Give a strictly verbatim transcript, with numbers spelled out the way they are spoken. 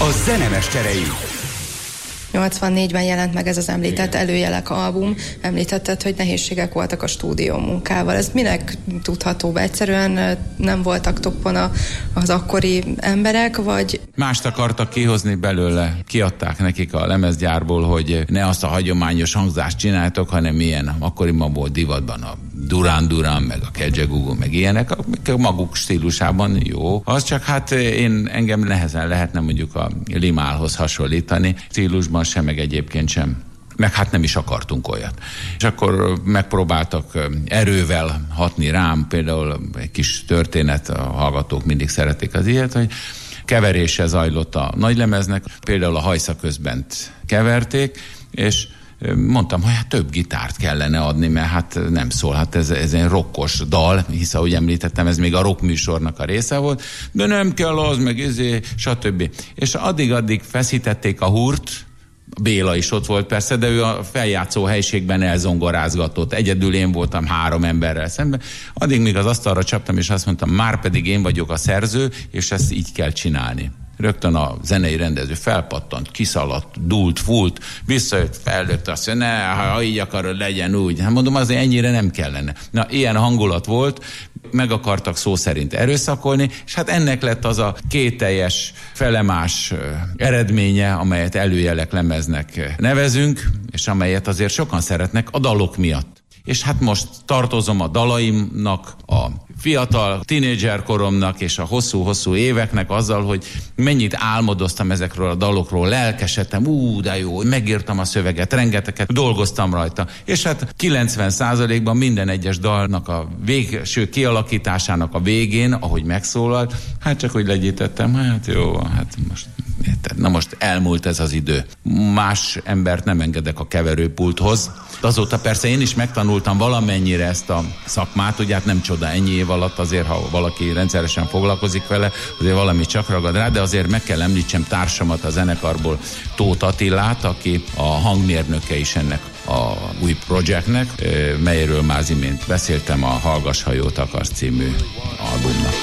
A zenemeszterei. nyolcvannégyben jelent meg ez az említett Előjelek album. Említetted, hogy nehézségek voltak a stúdió munkával. Ez minek tudható be? Egyszerűen nem voltak toppon a, az akkori emberek, vagy... Mást akartak kihozni belőle. Kiadták nekik a lemezgyárból, hogy ne azt a hagyományos hangzást csináltok, hanem ilyen akkoriban volt divatban a Duran Duran, meg a Kedzsegugó, meg ilyenek, a maguk stílusában jó. Az csak hát én engem nehezen lehetne mondjuk a Limálhoz hasonlítani. Stílusban sem, meg egyébként sem. Meg hát nem is akartunk olyat. És akkor megpróbáltak erővel hatni rám, például egy kis történet, a hallgatók mindig szeretik az ilyet, hogy keverése zajlott a nagylemeznek, például a Hajsza közbent keverték, és mondtam, hogy hát több gitárt kellene adni, mert hát nem szól, hát ez, ez egy rockos dal, hisz ahogy említettem, ez még a rock műsornak a része volt, de nem kell az, meg ezé, stb. És addig-addig feszítették a húrt, Béla is ott volt persze, de ő a feljátszó helyiségben elzongorázgatott. Egyedül én voltam három emberrel szemben. Addig még az asztalra csaptam, és azt mondtam, már pedig én vagyok a szerző, és ezt így kell csinálni. Rögtön a zenei rendező felpattant, kiszaladt, dult, fult, visszajött, feldögt, azt mondja, ne, ha így akarod, legyen úgy. Hát mondom, azért ennyire nem kellene. Na, ilyen hangulat volt, meg akartak szó szerint erőszakolni, és hát ennek lett az a kételjes, felemás eredménye, amelyet Előjelek lemeznek nevezünk, és amelyet azért sokan szeretnek a dalok miatt. És hát most tartozom a dalaimnak, a fiatal tínédzser koromnak és a hosszú-hosszú éveknek azzal, hogy mennyit álmodoztam ezekről a dalokról, lelkesedtem, ú, de jó, megírtam a szöveget, rengeteget dolgoztam rajta. És hát kilencven százalékban minden egyes dalnak a végső kialakításának a végén, ahogy megszólalt, hát csak úgy legyítettem, hát jó, hát most... Na most elmúlt ez az idő. Más embert nem engedek a keverőpulthoz. Azóta persze én is megtanultam valamennyire ezt a szakmát, ugye hát nem csoda ennyi év alatt, azért ha valaki rendszeresen foglalkozik vele, azért valami csak ragad rá, de azért meg kell említsem társamat a zenekarból, Tóth Attilát, aki a hangmérnöke is ennek a új projektnek, melyről már az imént beszéltem, a Hallgass, ha jót akarsz című albumnak.